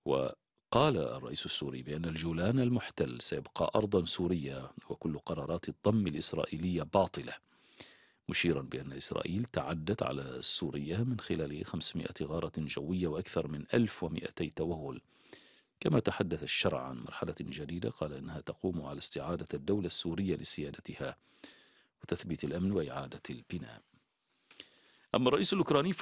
وقال الرئيس السوري بأن الجولان المحتل سيبقى أرضا سورية وكل قرارات الضم الإسرائيلية باطلة، مشيرا بأن إسرائيل تعدت على سوريا من خلال 500 غارة جوية وأكثر من 1200 توغل. كما تحدث الشرع عن مرحلة جديدة، قال إنها تقوم على استعادة الدولة السورية لسيادتها وتثبيت الأمن وإعادة البناء. أما الرئيس الأوكراني